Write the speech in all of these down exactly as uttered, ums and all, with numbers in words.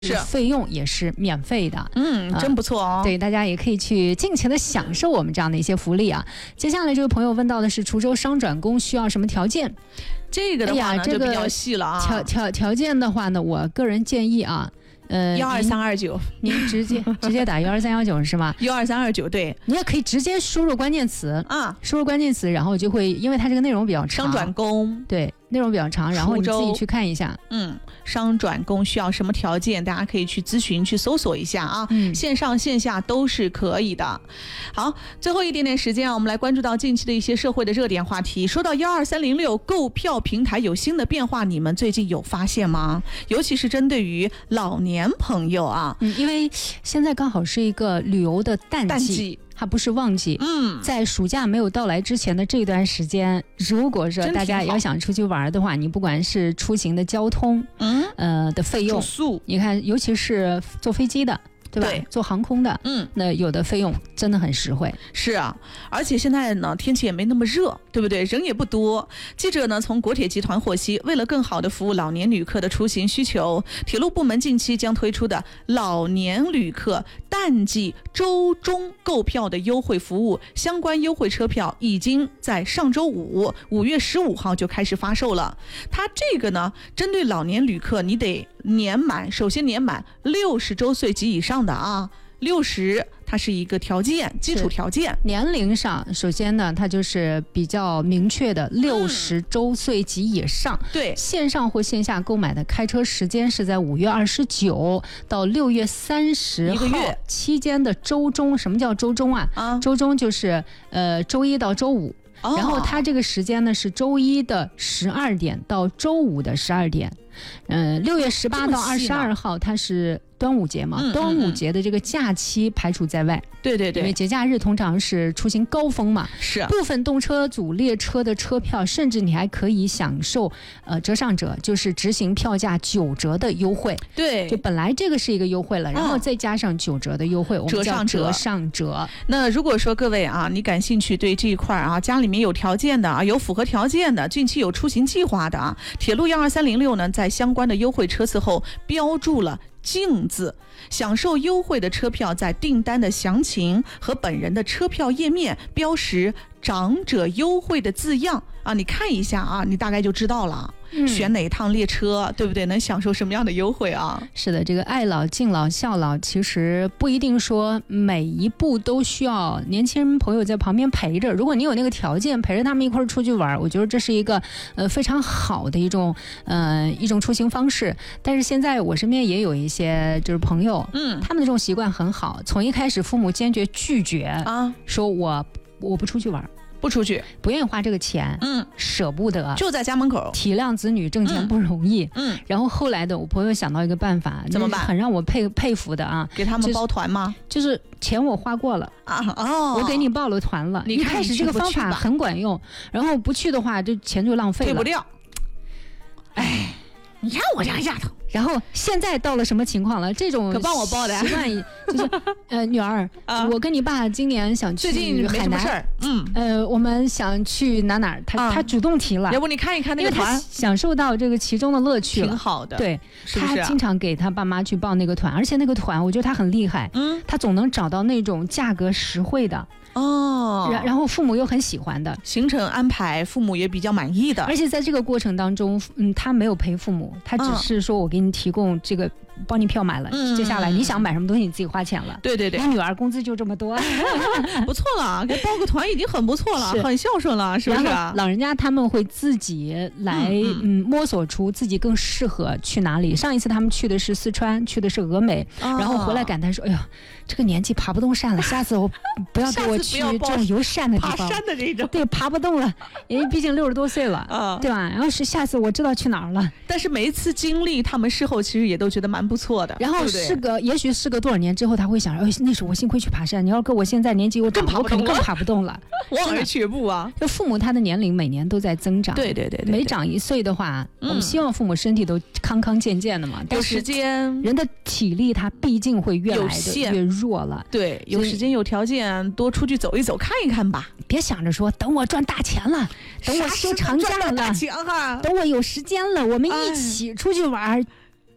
是费用也是免费的。 嗯，真不错哦、 呃。对，大家也可以去尽情的享受我们这样的一些福利啊。接下来这位朋友问到的是滁州商转工需要什么条件？ 这个的话呢、哎、就比较细了啊。 条条条件的话呢，我个人建议啊。呃， 幺二三二九， 您直接直接打幺二三幺九是吗？ 幺二三二九，对， 你也可以直接输入关键词啊， 输入关键词，然后就会，因为它这个内容比较长， 商转工， 对，内容比较长，然后你自己去看一下。 嗯，商转工需要什么条件？大家可以去咨询、去搜索一下啊。嗯，线上线下都是可以的。好，最后一点点时间啊，我们来关注到近期的一些社会的热点话题。说到幺二三零六购票平台有新的变化，你们最近有发现吗？尤其是针对于老年朋友啊， 嗯，因为现在刚好是一个旅游的淡季， 淡季它不是旺季。 嗯， 在暑假没有到来之前的这段时间，如果说大家要想出去玩的话，你不管是出行的交通，嗯，呃的费用， 住宿， 你看，尤其是坐飞机的。对吧？ 对， 做航空的， 嗯， 那有的费用真的很实惠。 是啊，而且现在呢，天气也没那么热，对不对？人也不多。记者呢从国铁集团获悉，为了更好的服务老年旅客的出行需求，铁路部门近期将推出的老年旅客淡季周中购票的优惠服务，相关优惠车票已经在上周五五月十五号就开始发售了。它这个呢，针对老年旅客，你得年满，首先年满六十周岁及以上的啊，六十它是一个条件，基础条件。 年龄上，首先呢，它就是比较明确的六十周岁及以上。 嗯、对， 线上或线下购买的开车时间是在五月二十九到六月三十号期间的周中。什么叫周中啊？啊周中就是呃周一到周五。哦、然后它这个时间呢是周一的十二点到周五的十二点。嗯、呃，六月十八到二十二号它是端午节嘛，嗯、端午节的这个假期排除在外。 对对对， 因为节假日通常是出行高峰嘛。 是。 部分动车组列车的车票，甚至你还可以享受呃折上折，就是执行票价九折的优惠。 对， 就本来这个是一个优惠了，然后再加上九折的优惠，我们叫折上折。 那如果说各位啊，你感兴趣对这一块啊，家里面有条件的啊，有符合条件的，近期有出行计划的啊，铁路幺二三零六呢，在相关的优惠车次后标注了镜字，享受优惠的车票在订单的详情和本人的车票页面标识长者优惠的字样啊，你看一下啊，你大概就知道了。嗯、选哪一趟列车，对不对？能享受什么样的优惠啊？ 是的，这个爱老、敬老、孝老，其实不一定说每一步都需要年轻人朋友在旁边陪着。如果你有那个条件，陪着他们一块儿出去玩，我觉得这是一个呃非常好的一种呃一种出行方式。但是现在我身边也有一些就是朋友，嗯，他们的这种习惯很好，从一开始父母坚决拒绝啊，说我我不出去玩。 不出去， 不愿意花这个钱，嗯，舍不得， 就在家门口， 体谅子女挣钱不容易，嗯，然后后来的我朋友想到一个办法， 怎么办？ 很让我佩佩服的啊， 给他们包团吗？ 就是、就是钱我花过了啊，哦，我给你报了团了， 你一开始这个方法很管用，然后不去的话，这钱就浪费了， 退不掉。哎，你看我家丫头。 然后现在到了什么情况了？这种可帮我报的习惯就是呃，女儿，啊、我跟你爸今年想去最近没什么事儿，嗯， 呃，我们想去哪哪儿，他、啊、他主动提了， 要不你看一看那个团， 因为他享受到这个其中的乐趣了， 挺好的。 对， 是不是啊、 他经常给他爸妈去报那个团，而且那个团我觉得他很厉害，嗯，他总能找到那种价格实惠的。哦，然然后父母又很喜欢的行程安排，父母也比较满意的， 而且在这个过程当中，嗯，他没有陪父母，他只是说我给你提供这个，帮你票买了，嗯、接下来你想买什么东西你自己花钱了。 对对对， 我女儿工资就这么多， 不错了，给报个团已经很不错了，很孝顺了，是不是、啊？ 老人家他们会自己来嗯, 嗯摸索出自己更适合去哪里。上一次他们去的是四川，去的是峨眉，哦、然后回来感叹说：“哎呀，这个年纪爬不动山了，下次我不要给我去这种有山的地方， 爬山的这种， 对，爬不动了，因为毕竟六十多岁了，啊、对吧？然后是下次我知道去哪儿了。 但是每一次经历，他们事后其实也都觉得蛮不错的。 然后是个，也许是个多少年之后，他会想，哎，那时候我幸亏去爬山。你要搁我现在年纪我长了，我肯定更爬不动了， 望而却步啊！ 就父母他的年龄每年都在增长， 对对 对, 对, 对， 每长一岁的话，嗯、我们希望父母身体都康康健健的嘛。 有时间， 人的体力他毕竟会越来的越弱了。 对，有时间有条件多出去走一走，看一看吧。 别想着说等我赚大钱了，等我休长假了， 啊、 等我有时间了，我们一起出去玩。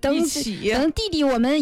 等一起等弟弟我们